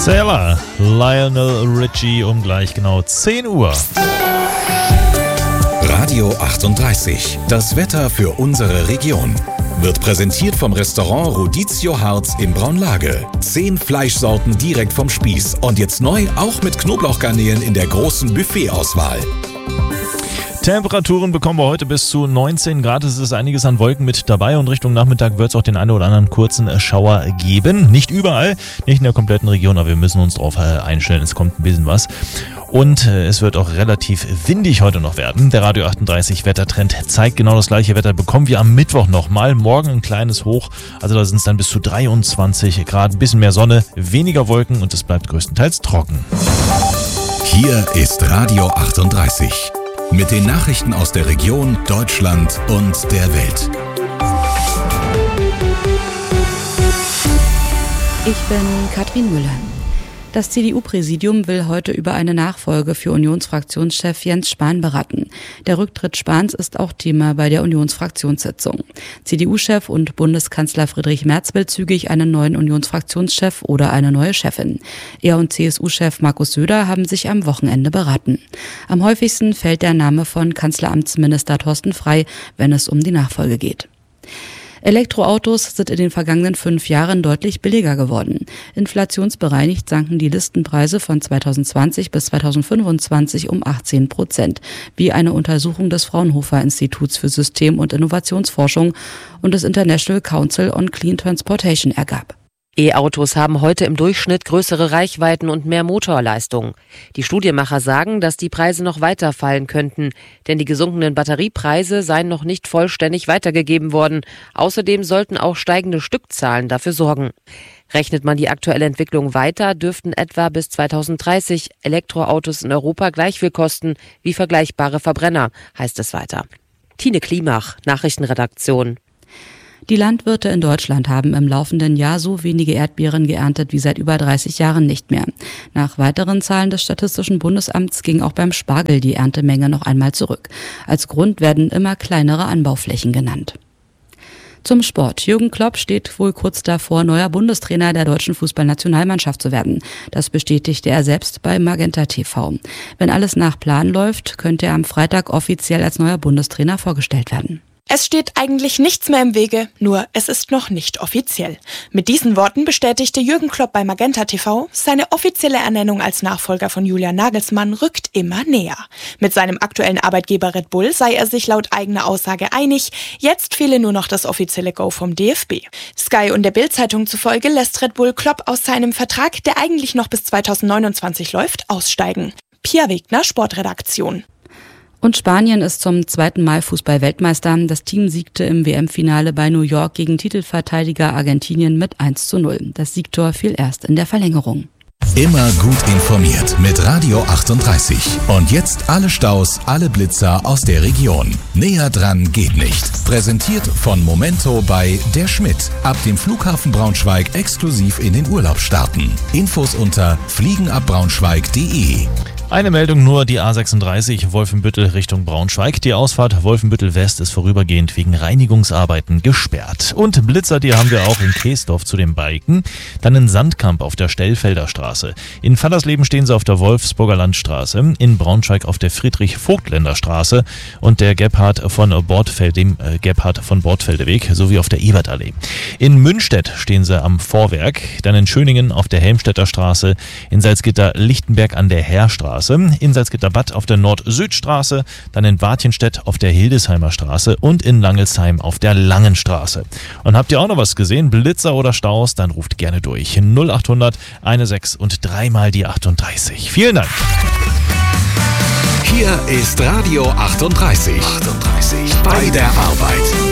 Sailor, Lionel Richie um gleich genau 10 Uhr. Radio 38, das Wetter für unsere Region. Wird präsentiert vom Restaurant Rodizio Harz in Braunlage. 10 Fleischsorten direkt vom Spieß. Und jetzt neu auch mit Knoblauchgarnelen in der großen Buffetauswahl. Temperaturen bekommen wir heute bis zu 19 Grad. Es ist einiges an Wolken mit dabei und Richtung Nachmittag wird es auch den einen oder anderen kurzen Schauer geben. Nicht überall, nicht in der kompletten Region, aber wir müssen uns darauf einstellen. Es kommt ein bisschen was. Und es wird auch relativ windig heute noch werden. Der Radio 38 Wettertrend zeigt genau das gleiche Wetter. Bekommen wir am Mittwoch nochmal. Morgen ein kleines Hoch. Also da sind es dann bis zu 23 Grad. Ein bisschen mehr Sonne, weniger Wolken und es bleibt größtenteils trocken. Hier ist Radio 38. Mit den Nachrichten aus der Region, Deutschland und der Welt. Ich bin Katrin Müller. Das CDU-Präsidium will heute über eine Nachfolge für Unionsfraktionschef Jens Spahn beraten. Der Rücktritt Spahns ist auch Thema bei der Unionsfraktionssitzung. CDU-Chef und Bundeskanzler Friedrich Merz will zügig einen neuen Unionsfraktionschef oder eine neue Chefin. Er und CSU-Chef Markus Söder haben sich am Wochenende beraten. Am häufigsten fällt der Name von Kanzleramtsminister Thorsten Frey, wenn es um die Nachfolge geht. Elektroautos sind in den vergangenen 5 Jahren deutlich billiger geworden. Inflationsbereinigt sanken die Listenpreise von 2020 bis 2025 um 18%, wie eine Untersuchung des Fraunhofer Instituts für System- und Innovationsforschung und des International Council on Clean Transportation ergab. E-Autos haben heute im Durchschnitt größere Reichweiten und mehr Motorleistung. Die Studienmacher sagen, dass die Preise noch weiter fallen könnten, denn die gesunkenen Batteriepreise seien noch nicht vollständig weitergegeben worden. Außerdem sollten auch steigende Stückzahlen dafür sorgen. Rechnet man die aktuelle Entwicklung weiter, dürften etwa bis 2030 Elektroautos in Europa gleich viel kosten wie vergleichbare Verbrenner, heißt es weiter. Tine Klimach, Nachrichtenredaktion. Die Landwirte in Deutschland haben im laufenden Jahr so wenige Erdbeeren geerntet wie seit über 30 Jahren nicht mehr. Nach weiteren Zahlen des Statistischen Bundesamts ging auch beim Spargel die Erntemenge noch einmal zurück. Als Grund werden immer kleinere Anbauflächen genannt. Zum Sport. Jürgen Klopp steht wohl kurz davor, neuer Bundestrainer der deutschen Fußballnationalmannschaft zu werden. Das bestätigte er selbst bei Magenta TV. Wenn alles nach Plan läuft, könnte er am Freitag offiziell als neuer Bundestrainer vorgestellt werden. Es steht eigentlich nichts mehr im Wege, nur es ist noch nicht offiziell. Mit diesen Worten bestätigte Jürgen Klopp bei Magenta TV, seine offizielle Ernennung als Nachfolger von Julian Nagelsmann rückt immer näher. Mit seinem aktuellen Arbeitgeber Red Bull sei er sich laut eigener Aussage einig, jetzt fehle nur noch das offizielle Go vom DFB. Sky und der Bild-Zeitung zufolge lässt Red Bull Klopp aus seinem Vertrag, der eigentlich noch bis 2029 läuft, aussteigen. Pia Wegner, Sportredaktion. Und Spanien ist zum 2. Mal Fußball-Weltmeister. Das Team siegte im WM-Finale bei New York gegen Titelverteidiger Argentinien mit 1:0. Das Siegtor fiel erst in der Verlängerung. Immer gut informiert mit Radio 38. Und jetzt alle Staus, alle Blitzer aus der Region. Näher dran geht nicht. Präsentiert von Momento bei Der Schmidt. Ab dem Flughafen Braunschweig exklusiv in den Urlaub starten. Infos unter fliegenabbraunschweig.de. Eine Meldung nur, die A36 Wolfenbüttel Richtung Braunschweig. Die Ausfahrt Wolfenbüttel West ist vorübergehend wegen Reinigungsarbeiten gesperrt. Und Blitzer, die haben wir auch in Keesdorf zu den Biken. Dann in Sandkamp auf der Stellfelder Straße. In Fallersleben stehen sie auf der Wolfsburger Landstraße. In Braunschweig auf der Friedrich-Vogtländer Straße. Und der Gebhard von Bordfeldeweg sowie auf der Ebertallee. In Münstedt stehen sie am Vorwerk. Dann in Schöningen auf der Helmstedter Straße. In Salzgitter-Lichtenberg an der Heerstraße. In Salzgitter-Bad auf der Nord-Süd-Straße, dann in Wartjenstedt auf der Hildesheimer Straße und in Langelsheim auf der Langenstraße. Und habt ihr auch noch was gesehen, Blitzer oder Staus, dann ruft gerne durch. 0800 16 und 3 mal die 38. Vielen Dank. Hier ist Radio 38. Bei der Arbeit.